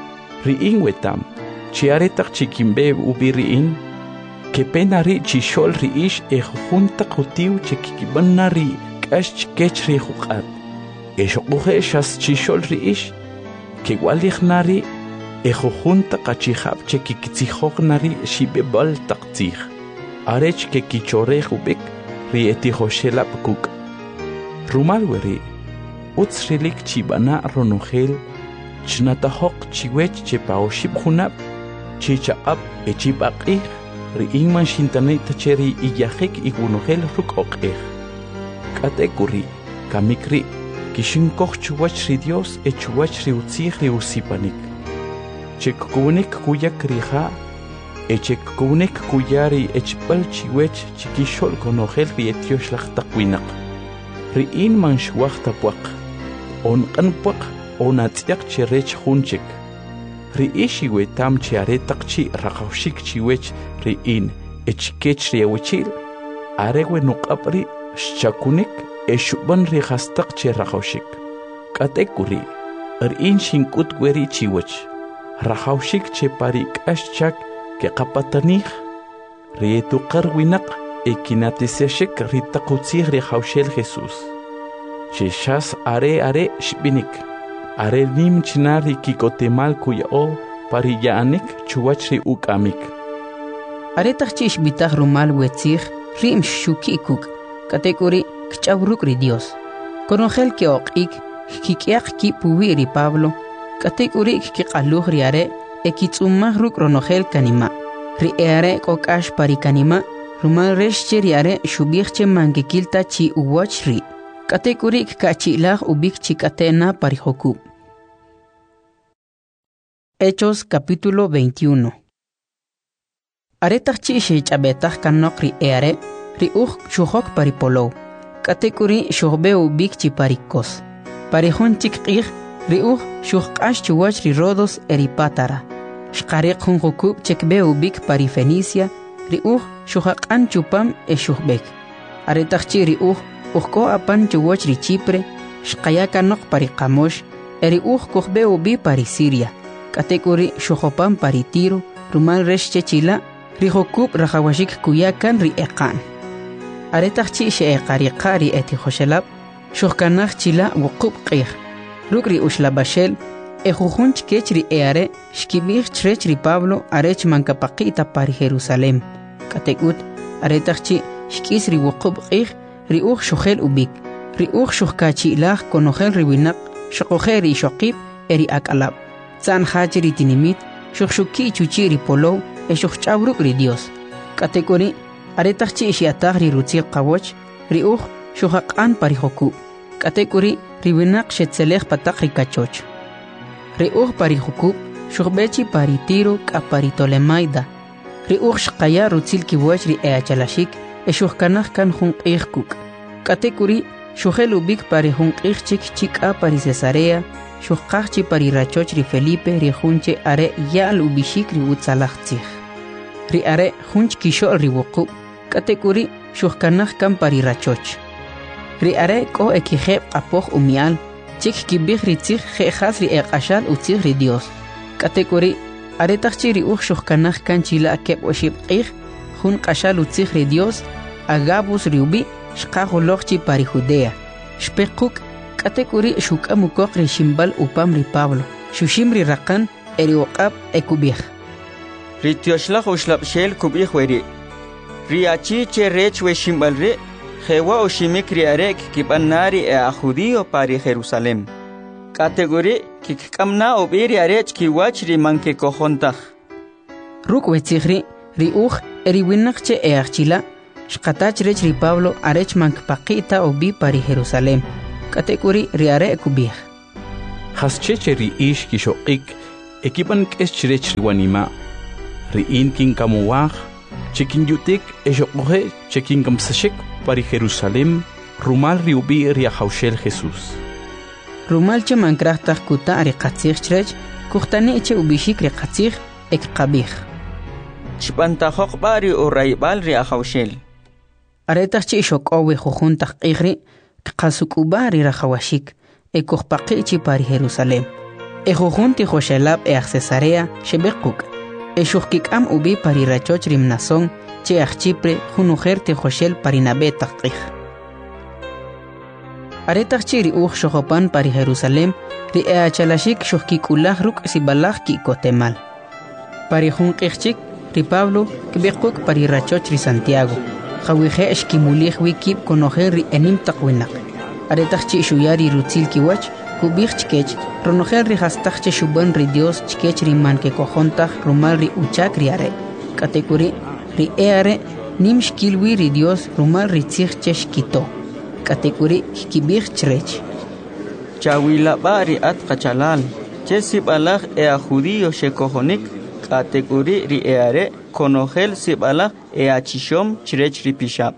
ri'in wetam che aretaq chikinb'eb ubi ri'in que pena ri chixol ri ix ejujuntaq utiw che kikib'anna ri k'ax chikech ri juq'at exoquje xas chixol ri ix que walijna ri ejujuntaq achijab che kikitzijojna ri xib'eb'al taq tzij arech que kichorej ub'ik ri etijoxelab kuk' rumal weri utz rilik chib'ana ronojel chnatajoq chiwech che paoxib junab chichaqab echib'aq'ij ri'in man xintanita che ri iyajik igunojel ruk'oq'ej k'at'ek uri kamik ri kishinkoj chuwach ri Dios echuwach ri utzij ri usipanik che kukunik kuyak ri ja eche kukunik kuyari echb'al chiwech chikixol konojel ri etioxlaj taq winaq ri'in man xwaj tapuaq onq'an puaq onatz'yaq che rech junchik ri'ix iwetam che aretaq chi raqawxik chiwech ri'in echkech ri awichil arewe nuq'ab ri xchakunik exub'an ri qastaq che raqawxik k'at'ek uri ri'in xink'ut weri chiwech raqawxik che pari k'ax chak keqapatanij ri etuqar winaq ekinatisiaxik ri taq utzij ri jawxel Jesús che xas are xb'inik are nim china ri kikotemal kuya'o pari ya'anik chuwach ri uk'amik aretaq chi xb'itaj rumal wetzij rim xuki'kuk k'at'ek uri kch'aw ruk' ri Dios konojel ke'oq'ik kik'yaq ki'puwi ri Pablo k'at'ek uri kiq'aluj ri are ekitz'umaj ruk' ronojel kanima ri are k'ok'ax pari kanima rumal rex che ri are xub'ij che mankikilta chi uwach ri k'at'ek uri ka'chi'laj ub'ik chi k'atena pari jokub Hechos capítulo 21 aretaq chi xech'ab'etaj kanoq ri are ri uj xujok pari polow k'at'ek uri xujb'e ub'ik chi pari kos pari jun chik q'ij ri uj xujq'ax chuwach ri Rodos eri Pátara xqariq jun jokub chekb'e ub'ik pari Fenicia ri uj xujaq'an chupam xujb'ek aretaq chi ri uj ujko apan chuwach ri Chipre xqaya kanoq pari qamox eri uj kujb'e ub'i pari Siria k'at'ek uri xujopam pari Tiro rumal rex che chila ri jokub rajawashik kuyakan ri eqan aretaq chi xe'eqariqa ri etijoxelab xujkanaj chila wuqub q'ij ruk' ri uxlab'axel ejujun chkech ri are xkib'ij chrech ri Pablo arech mankapaqita pari Jerusalén k'at'ek ut aretaq chi xk'is ri wuqub q'ij ri uj xujel ub'ik ri uj xujkachi'laj konojel ri winaq xoqojel ri ixoqib eri ak'alab tz'an jach ri tinimit xujxuki' chuchi ri polow xujch'aw ruk' ri Dios k'at'ek uri aretaq chi xi'ataj ri rutzil qawoch ri uj xujaq'an pari jokub k'at'ek uri ri winaq xetzelej pataq ri kachoch ri uj pari jokub xujb'e chi pari Tiro k'a pari Tolemaida ri uj xqaya rutzil kiwoch ri eachalaxik xujkanaj kan jun q'ij kuk' k'at'ek uri xujel ub'ik pari jun q'ij chik chik'a pari Cesarea xujqaj chi pari rachoch ri Felipe ri jun che are ya'l ub'ixik ri utzalaj tzij ri are jun chkixo'l ri wuqub k'at'ek uri xujkanaj kan pari rachoch ri are k'o ekijeb' q'apoj umya'al chik kib'ij ri tzij je'jas ri eq'axal utzij ri Dios k'at'ek uri aretaq chi ri uj xujkanaj kan chila' keb' oxib' q'ij jun q'axal utzij ri Dios Agabus ri ub'i xqaj uloj chi pari Judea xpeq quk' k'at'ek uri xuk'am ukoq ri ximb'al upam ri Pablo xuxim ri raqan eri uq'ab ekub'ij ri tioxlaj uxlab'xel kub'ij weri ri achi che rech we ximb'al ri jewa oximik ri are kikib'anna ri a judío pari Jerusalén k'at'ek uri kikk'amna ub'i ri are chkiwach ri mankekojontaj ruk' wetzij ri uj eri winaq che eajchila Shqatach rech ri Pablo arech mankpaqita obi pari Jerusalem. Katekuri ri are kubih. Hascheche ri ish kishoqik ekipan keschrech riwanima. Ri inkin kamuwaj chekin yutik eshoqoje chekin kamsashek pari Jerusalem rumal ri ubi ri haushel Jesús. Rumal che mankrahtaj kuta ri qatzig chrech kuhtani che ubishik ri qatzig ek qabih. Chpantajoq bari o raibal ri haushel. Aretach chi shoqowe jujuntaj qigri qasukubari rajawashik ekujpaqi chi pari Jerusalem. Ejujunti joshelab Cesarea shebequk. Eshuqkikam ubi pari rachoch rimnason che Chipre junujerte joshel parinabe taqij. Aretach chi ri uj shojopan pari Jerusalem ri achalashik shuqkikulah ruk sibalaj ki kotemal. Pari junqijchik ri Pablo kbequk pari rachoch ri Santiago. Khawije eshkimulih wikib konojer ri enim taqwinak. Aretach chi shuyari rutzil kiwach kubich chkech ronojer ri hastach che shuban ri Dios chkech ri man ke kojontaj rumal ri uchak ri are. Katekuri ri eare nim shkilwi ri Dios rumal ri tzich cheshkito. Katekuri kibich chrech. Chawila bari at kachalal. Chesib alaj ea judío shekojonik. Katekuri ri eare konojel sibala achishom chrech ri pishab.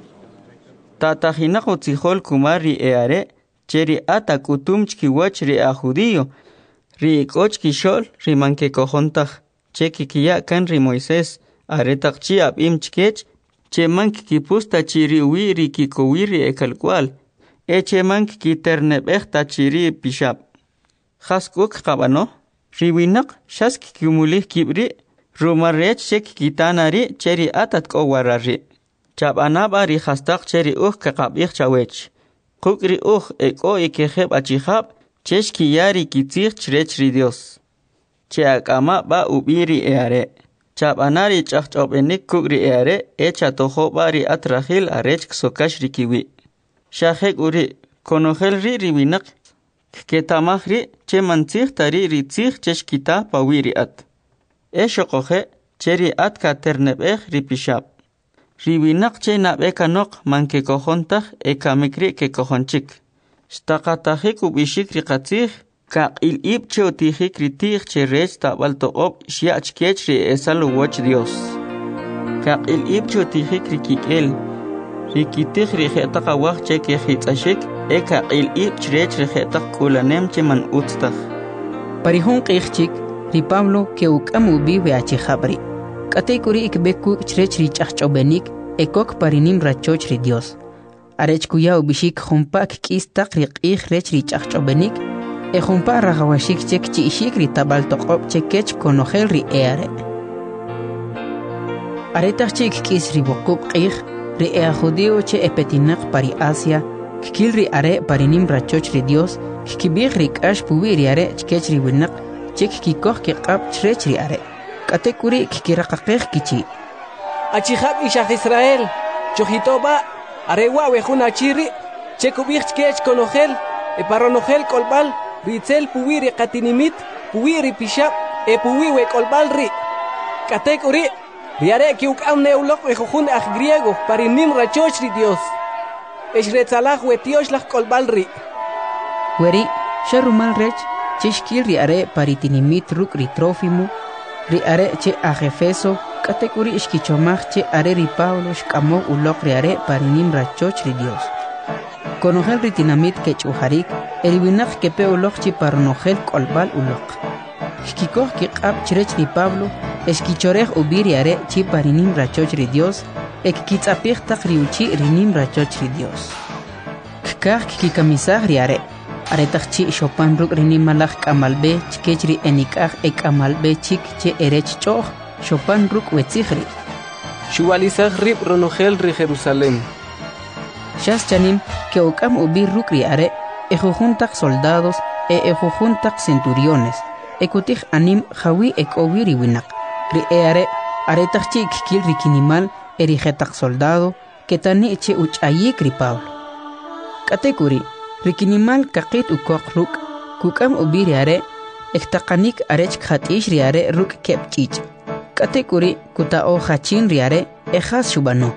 Tatajina otzijol kumar ri eare cheri ata kutum chkiwach ri a judío. Ri ikoch kishol ri manke kojontaj. Che kikiya kan ri Moisés aretak chi abim chkech. Che mank kipusta chiri uwi ri kikowi ri ekalkwal. Che mank kiternebech ta chiri pishab. Jaskuk kabano. Riwinak shask kumulih kibri. Rumarech shek kitanari cheri atat kowarari. Chabanaba ri hastak cheri kakabich chawech. Kukri eko ikeheb achihab cheshki yari kitzich chrech ri Dios. Cheakama ba ubiri eare. Chabanari chachchobenik kukri eare echa tojo bari atrahil arech ksokash rikiwi. Shahek uri konogel ri riwinak ketamahri che mantzich tari ritzich cheshkita pawiri at. Eshokoje cheri at katernebech ripishab. Riwinak che nabekanok manke kojontaj ekamikri ke kojonchik. Stakatahik ubishik rikatzich ka ilib che otijik ritich che rech tabal toqob shiach kech ri esalu wach Dios. Ka ilib che otijik rikikel rikitich rijetaka wach che ke hitzashik eka ilib chrech rijetak kulanem che man utztaj. Parihun qichchik ri Pablo ke ukam ubi weachijabri. Katekuri ikbeku chrech ri chachchobenik ekok parinim rachoch ri Dios. Arech kuya ubishik jumpak kistak ri qij rech ri chachchobenik e jumpa rajawashik chek chi ishik ri tabal toqob chekech konojel ri eare. Aretach chik kis ri bokub qij ri ea judío che epetinak pari Asia kikil ri are parinim rachoch ri Dios kikibig ri kash puwi ri are chkech ri winak chek kikoh kiqab chrech ri are. Katekuri kikiraqaqej kichi. Achihab ishach Israel. Chojitoba arewa wejuna chiri. Chekubich chkech konogel. Eparonogel kolbal. Ritzel puwiri katinimit. Puwiri pishab. Puwiwe kolbal ri. Katekuri. Riare kiukam neulok wejujun aj griego. Parinim rachoch ri Dios. Eshretzalaj wetiosh kolbal ri. Weri, sharumal rech. Cheshkil riare paritinimit ruk ri Trófimo. Ri are che a Efeso katekuri ishkichomach che are ri Pablo shkamo ulok ri are parinim rachoch ri Dios. Konogel ri tinamit ke chuharik eriwinach ke pe ulok chi parnogel kolbal ulok. Shkikoh ki qab chrech ri Pablo eshkichorech ubiri are chi parinim rachoch ri Dios ek kitzapich tak ri uchi rinim rachoch ri Dios. Kkah ki kamisah ri are aretach chi shopan ruk rini malach kamalbe chkechri enikaj ekamalbe chik che erech choch shopan ruk wetzihri. Shualizaj rib ronogel ri Jerusalem. Shas chanim que okam ubi ruk ri are ejujuntak soldados ejujuntak centuriones ekutij anim jawi ekowiri winak ri are aretach chi kikil ri kinimal erijetak soldado que tani che uchayik ri Pablo. Katekuri Rikinimal kakit ukok ruk kukam ubiri are ektakanik arech khatish riare ruk kepchich. Katekuri kuta o hachin riare ejas shubano.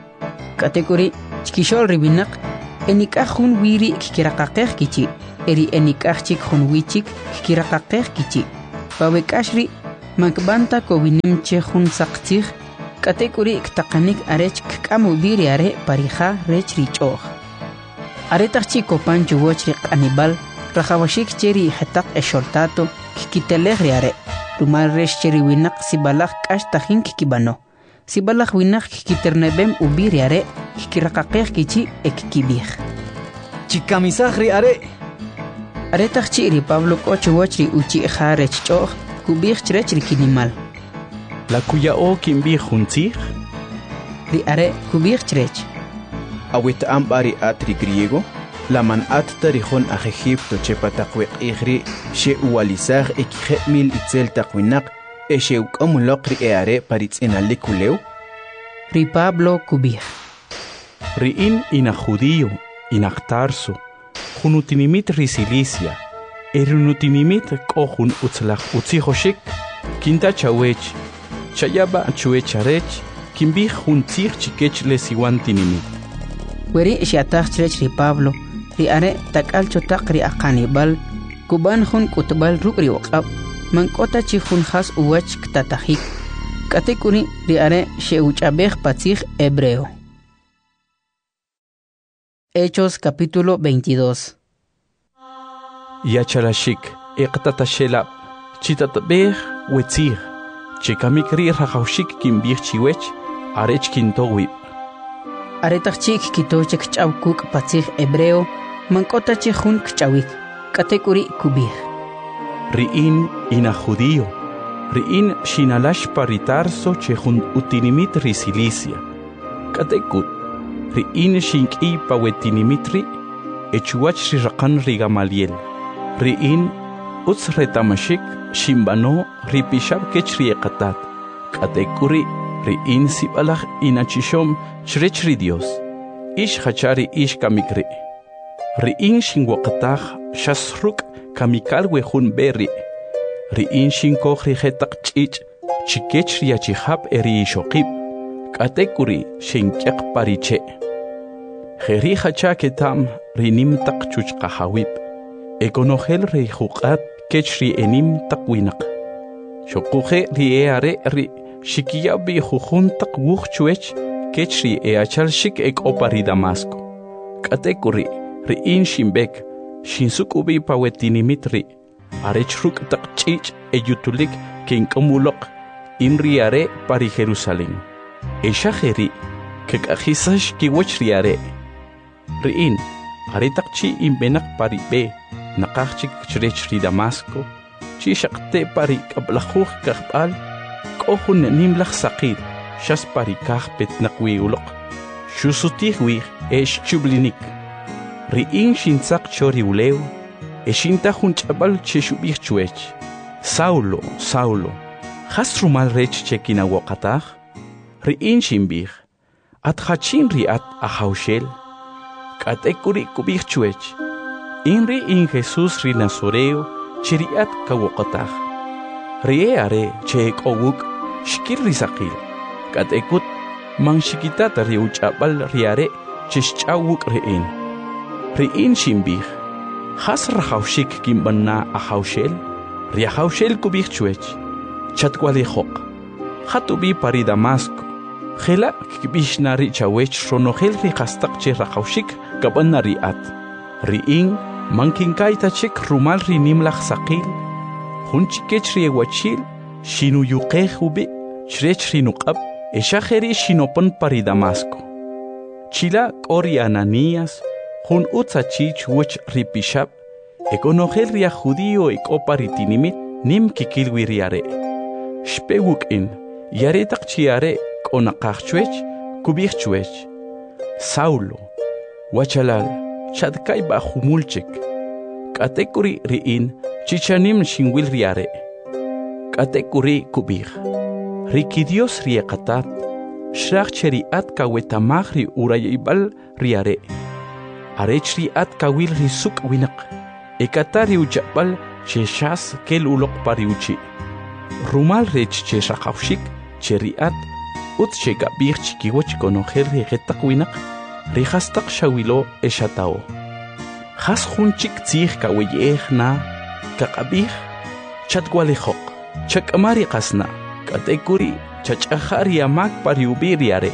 Katekuri chkishol ribinak enikaj hun wiri kikirakaqej kichi. Eri enikaj chik hun wichik kikirakaqej kichi. Pawekashri makbanta kowinimche hun saqtij. Katekuri ktaqanik arech kkamu biri are parija rech richoh. Aretaj chiko pancho wochri qanibal rajawashik cheri hetaq esholtato kikitelej are. Rumal resh cheri winak sibalaj kashtajin kikibano. Sibalaj winak kikiternebem ubiri are kikirakaqej kichi ekikibij. Chikamisaj are. Aretaj chiri Pablo kocho wochri uchi jarech choh kubij chrech rikinimal. La cuya o kimbi juntzig? Ri are kubij chrech. Awit ambari atri griego, la man at tarihon a Egipto chepatakwek igri, she ualizag ekijemil itzel takwinak, she ukamulokri eare paritz inalikuleu? Ri Pablo kubij. Ri ina judío, inaktarso, junutinimit risilicia, erunutinimit kohun utzlach utzihoshik, kinta chawech, chayaba chuecharech, kimbi juntzig chikech lesiwantinimit. Weri shiataj chrech ri Pablo, ri are takalcho takri aqanibal, kuban hun kutbal rukri waqab, mankota chi hun has uwach ktatajik. Katekuri ri are sheuchabej patzig hebreo. Hechos capítulo 22. Yachalashik, eqtatashela, chitatbej wetzig, chikamikri rajaushik kimbij chiwech, arech kintowib. Aretaj chik kitochek chawkuk patzig hebreo, mankota chi hun kchawik, katekuri kubij. Riin ina judío, riin shinalash paritarso chehun utinimit risilicia. Katekut, riin shinki pawetinimitri, echuach rirakan rigamaliel. Riin utz retamashik shimbano ripishab kechriekatat. Katekuri riin sibalach inachishom chrechri Dios. Ish hachari ish kamikri. Riin shinwakataj shasruk kamikal wehun berri. Riin shinkohri hetak chich chikechri achihab eri ishokib. Katekuri shinkyak pariche. Jeri hacha ketam rinim tak chuchkahawib. Ekonogel ri hukat kechri enim takwinak. Shokuhe ri eare ri shikiyabi hujun tak wuchchuech kechri eachal shik ek opari Damasco. Katekuri riin shimbek shinsukubi pawetinimitri. Arechruk tak chich eyutulik kinkamulok inriare pari Jerusalén. Eshajeri kekajisash kiwachriare. Riin aretak chi imbenak pari be nakachik chrechri Damasco. Chi shakte pari kablajuj kahbal kohun nimlach sakil shas pari kahpet nakwiulok. Shusutihwih esh chublinik. Riin shinsak chori uleu. Eshinta hunchabal cheshubich chuech. Saulo, Saulo, has rumal rech chekina wakataj? Riin shimbich. At hachin riat ahaushel. Katekuri kubich chuech. Inri in Jesus ri Nazoreo chiriat kawakataj. Rie are chek owuk shkir risakil. Katekut mang shikitata riuchabal riare cheshchawuk riin. Riin shimbich. Has rajaushik kimbana ahaushel, riahaushel kubich chuech, chatkwalihok, hatubi pari Damasco, Hela kibishnari chawech ronogel rihastak che rajaushik kabana riat, riin mankinkaita chek rumal rinimlach sakil, hunchikech riewachil, shinuyukehubi, chrech rinukab, eshajeri shinopon pari Damasco. Chila kori Ananías, Hun utzachich wuch ripishab, ekonogel ria judío ekoparitinimit nim kikilwiriare. Shpewuk in, yaretak chiare konakachchuech, kubirchuech. Saulo, wachalal, chadkai bajumulchek. Katekuri riin, chichanim shinwil riare. Katekuri kubir. Rikidios riekatat, shrachcheri at kawetamagri urayibal riare. Arechri at kawil risuk winak. Ekatari uchapal cheshas kel ulok pariuchi. Rumal rech cheshakawshik cheriat utsheka bir chikiwach conocer rigetaq winaq rihastaq shawilo eshatao has junchik tzij kaweyej na kaqabij chatwalijoq chakamari qasna katekuri chachahari yamak pariubiri are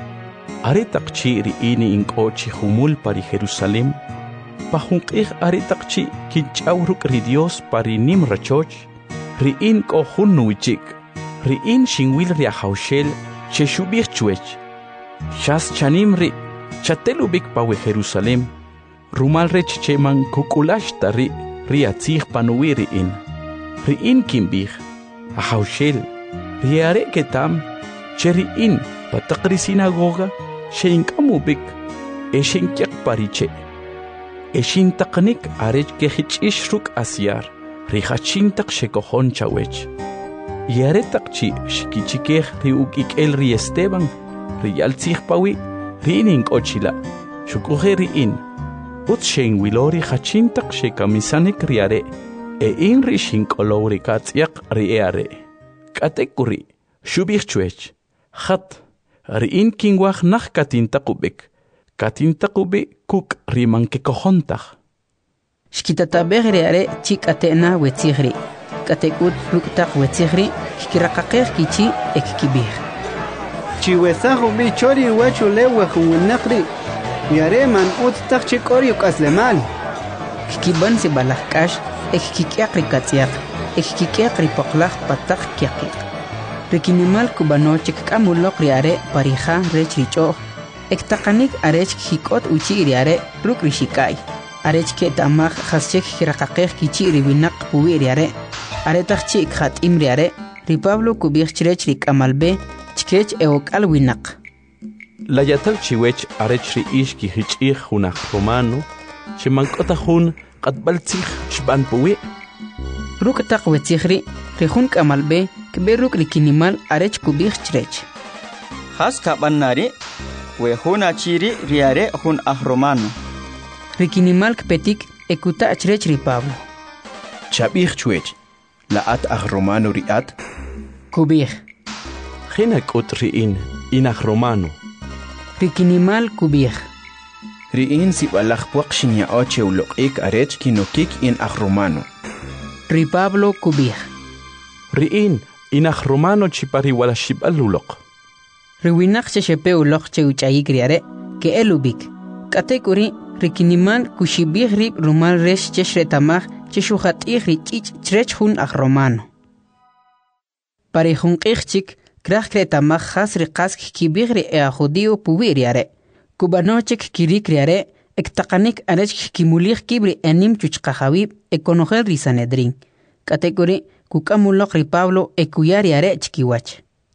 taqchi riini inqochi humul pari Jerusalem pajunqij are taqchi kinchawruk ri Dios pari nim rachoch riin qojun nuwichik riin shinwil ri haushel cheshubij chuech shas chanim ri chatelubik pawe Jerusalem rumal rech cheman kukulash tari ri atzij panuwiri riin kimbij haushel riare ketam cheriin pataqri sinagoga sheinkamubik eshinkiq pariche eshintaqnik arech kehich'ishruk asyar rihachintaq shekojon chawech yaretaqchi shikichikej riuk'ik'el ri Esteban riyaltzij pawi riinin k'ochila shukuje riin ut shenwilori hachintaq shekamisanik riare in ri shink'olow ri katz'yaq riare k'atekuri shubij chuech hat riin kinwaj naj katintaqubik kuk riman kekojontaj Shkitatabej riare chik'atena wetzijri katekut ruktaq wetzijri kikiraqaqej kichi ekkibij chiwesaj ubi chori wachulewa junwinaqri yare man uttaq chik'ori uk'aslemal kikiban si balajk'ax ekkik'yaq ri katz'yaq ekkik'yaq ri poqlaj pataq kyaqiq rikinimal kubano chik'k'amuloq riare parija rech rich'oj ektaqanik arech kik'ot uchi riare ruk rixikay arech ke'tamaj jaschek kiraqaqej kichi riwinaq puwi riare aretaq chi khat'im riare ri Pablo kubij chirech ri k'amalbe chkech eok'al winaq layatal chiwech arech ri ix kihich'ij junaj romano chimank'ota jun q'atb'altzij xb'an puwi ruk taq wetzijri ri jun k'amalbe kb'e ruk rikinimal arech kubij chirech has kabanari we jun achiri riare jun romano rikinimal kpetik ekuta chirech ri Pablo chabij chuech laat romano riat kubij jina k'ut riin inaj romano rikinimal kubij riin sibalaj puaq xinya'oche uloq'ik arech kinokik in romano ri Pablo kubij riin inaj romano chipari wala xib'aluloq riwinaq chexepe uloq che uch'ayik riare ke'elubik k'atekuri rikinimal kuxibij rib rumal rex chex retamaj chexujat'ij ri ch'ich' chirech jun romano pari junq'ij chik kraj kretamaj jas ri qas kibij ri judío puwi riare kubano chik kirik riare ektaqanik arech kimulij kibri enim chuchqajawib ekonojel ri Sanedrín k'atekuri kuk'amuloq ri Pablo ekuyar riare chikiwach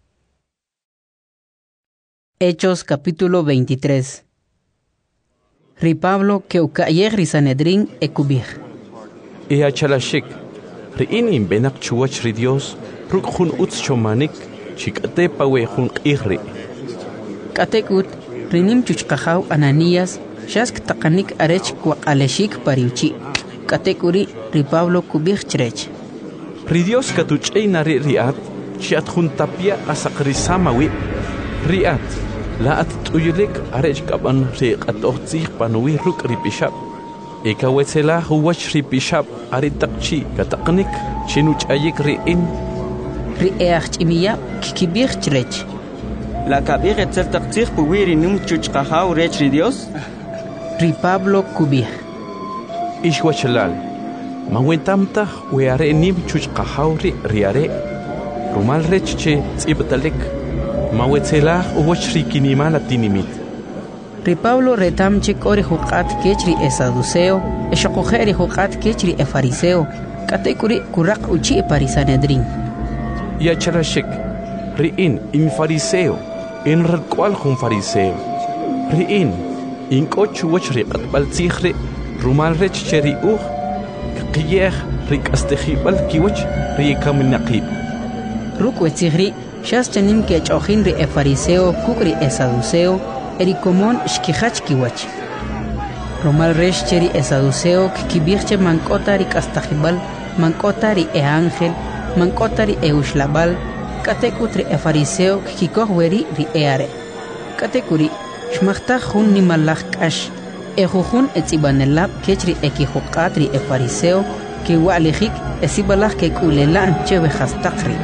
Hechos capítulo 23 Ri Pablo que uka'yej ri Sanedrín ekubij achalashik riin inbenaq chuwach ri Dios ruk jun utz chomanik chik'ate pawe jun q'ijri k'atekut rinim chuchqajaw Ananías xas ktaqanik arech kuaq'alexik pariuchi k'atekuri ri Pablo kubij chirech ri Dios katuch'ey nari riat chiat jun tapia asaqrisamawi riat laat t'uyilik arech k'aban ri q'at'ojtzij panuwi ruk' ri pixab ekawetzelaj uwach ri pixab ari taqchi kataqnik chinuch'ayik ri'in ri ch'imiya kikibij chirech la kabij etzel taqtzij puwi ri nim chuchqajaw rech ri Dios ri Pablo kubij ixwachalal mawentamtaj weare nim chuchqajaw riare rumal rech che tz'ib'talik mawetzelaj uwach ri kinimal atinimit ri Pablo retam chik ori juq'at kech ri saduceo exoqoje ri juq'at kech ri fariseo k'atekuri kuraq uchi pari Sanedrín yachalashik riin in fariseo in rq'wal jun fariseo riin in k'och uwach ri q'atb'altzij ri rumal rech che ri uj qiyej ri k'astejib'al kiwach ri kaminaqib ruk wetzijri xas chanim kech'ojin ri fariseo kuk ri saduceo eri komon xkijach kiwach rumal rex che ri saduceo kibij che mank'ota ri k'astajib'al mank'ota ri ángel mank'ota ri uxlab'al katekut ri fariseo kikoj weri ri eare. Katekuri shmachta hun ni malach kash. Ejujun etzibanelab kechri ekijuqat ri fariseo que wa'lijik esibalach ke kulelan chewe hastaqri.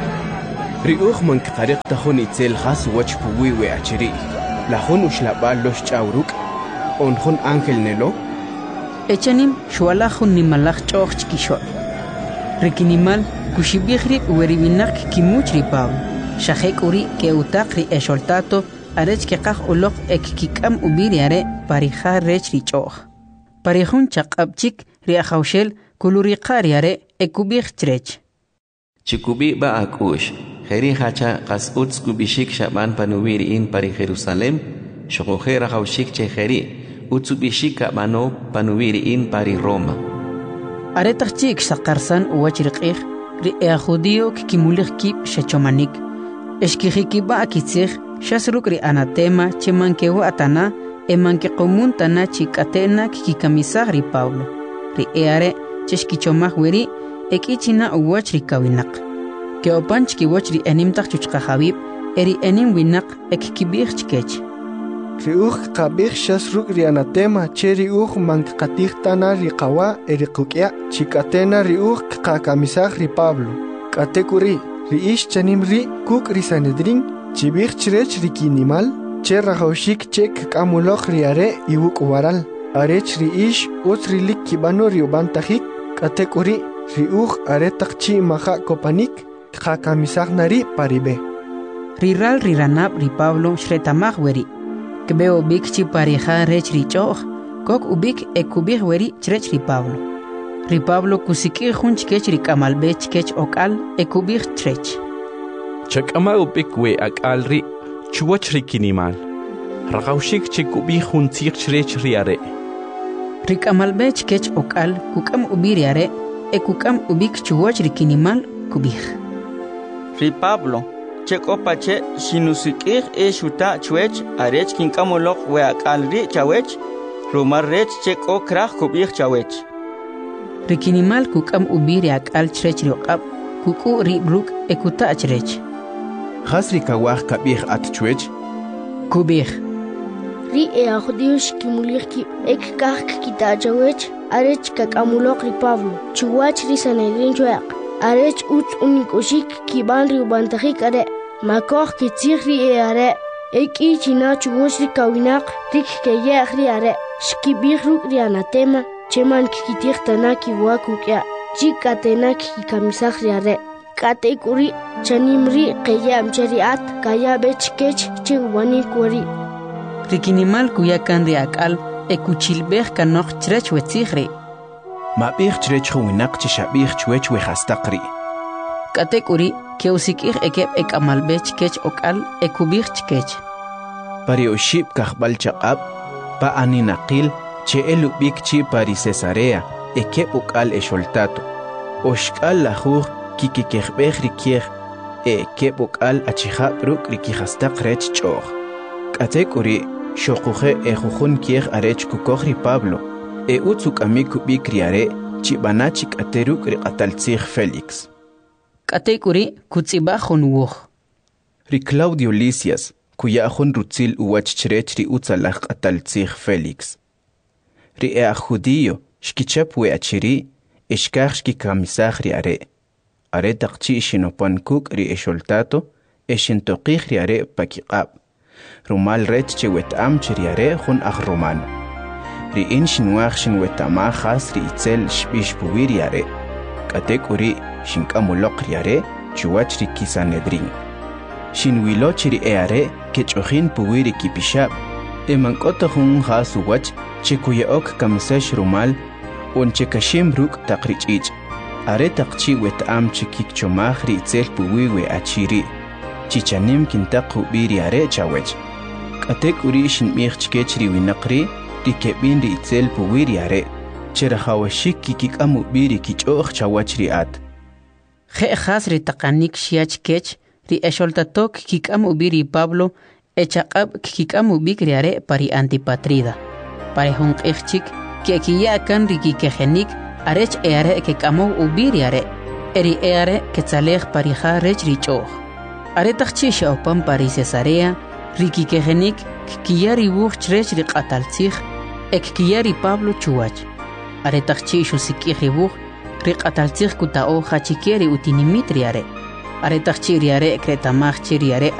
Ri man kqariq tahun itzel khas wach puwi we achiri. La hun ushlabal los chawruk on hun ángel nelo. Echanim shualajun ni malach choch chkishol. Rikinimal kushibihri weribinak kimuchri Pablo. Shahek uri ke utakri esholtato arech ke qaj ulok ekkikam ubiriare parija rech richoch. Parijun chaqabchik ri ajawshel kuluri qariare ekubih trech. Chikubi ba akush. Jeri hacha qas uts kubishik shaban panuwiri in pari Jerusalem. Shokojera hawshik che jeri. Utsubishika mano panuwiri in pari Roma. Aretachik sakarsan uwachriqih ri judío kikimulich kip shachomanik. Eshkihikiba akitzig shasruk ri anatema chemankewa atana emanke qomuntana chikatena kikamisag ri Pablo. Ri eare cheshkichomaj weri ekichina uwachri kawinak. Ke opanch kiwach ri enimtaq chuchqa Habib eri enim winak ekkibig chkech. Riuj qabih shasruk ri anatema che riuj manqatih tana ri qawa eri qukya chikatena riuj qakamisag ri Pablo. Katekuri ri ish chanim ri kuk ri Sanedrin chibig chrech ri kinimal che rajawshik chek kamulok ri are iwuk waral. Arech ri ish utri lik kibano ri ubantajik katekuri riuj aretaq chi maja kopanik qakamisag nari paribe. Riral riranab ri Pablo shretamag weri. Kbeo bik chi parija rech ri choch, kok ubik ekubig weri chrech ri Pablo. Ri Pablo kusiki junch kech ri kamalbech kech okal ekubig chrech. Chakama ubik we akal ri chuwach ri kinimal. Ragawshik chikubig juntzig chrech ri are. Ri kamalbech kech okal kukam ubiri are ekukam ubik chuwach ri kinimal kubig. Ri Pablo chekopache sinusikih shuta chwech arech kinkamolok we akalri chawech rumar rech cheko kraj kubih chawech. Rikinimal kukam ubiri akal chrech riqab kuku ri bruk ekuta chrech. Khasri kawah kabih at chwech kubih. Ri judíos kimuliki ek kak kita chawech arech kakamulok ri Pablo chuwach ri Sanedrin chwaq. Arech uts unikoshik kiban ri ubantajik are makoh kitzig ri are eki china chugosh ri kawinak rik keye ri are shkibig ruk ri anatema cheman kikitig tanaki wakukya chikatena kikamisag ri are katekuri chanimri keye amchariat kaya bechkech chigwani kwari. Rikinimal kuyakan ri akal ekuchilbeh kanok chrech wetzigri. Mabih chrech winak chishabih chwech we hastaqri. Katekuri ke usikih ekep ekamalbech kech okal ekubih chkech. Pari oshib kahbal chaqab pa aninaqil che elubik chi pari Cesarea ekep okal esholtato. Oshkal lahuj kikikehbeh rikieh ekep okal achihab ruk rikihastaq rech choh. Katekuri shokuje ejujun kieh arech kukohri Pablo. Utsuk amiku bikriare chibanachik ateruk riqataltzig Felix. Katekuri kutzibajun wuj. Ri Claudio Lisias kuyajun rutzil uwach chrech ri utzalaj qataltzig Felix. Ri judío shkichap we achiri ishkaj shkikamisaj ri are. Are taqchi shinopankuk ri esholtato eshintoqij ri are pakiqab. Rumal rech chewet amch ri are jun aj romano. Ri inshinwaj shinwetama khas ri itzel shbish puwiri are. Katekuri shinkamulok ri are chuwach ri Sanedrin. Shinwiloch ri are kechojin puwiri kipishab. Emankota jun khas uwach chikuyaok kamisash rumal un chekashim ruk taqrichich. Are taqchi wetam chikikchomaj ri itzel puwiwe achiri. Chichanim kintaq ubiri are chawech. Katekuri shinmij chkech ri winaqri rikebin ri itzel puwiri are cherahawashik kikikamu biri kichoj chawach ri at. Je khas ri taqanik shiach kech ri esholtatok kikamu biri Pablo echaqab kikamu bikri are pari Antipatrida. Pari hun qixchik ke kiya kan ri kikejenik arech eare kikamu ubiri are eri eare ketzalej pari kha rech ri choj. Aretaqchi xawpan pari Cesarea, rikikejenik kiyari wuj chrech riqataltzij, ek kiyari Pablo chuwach. Aretaqchi xusikiji wuj riqataltzij kutao hachikieri utinimit riare. Aretaqchi riare kretamaj riare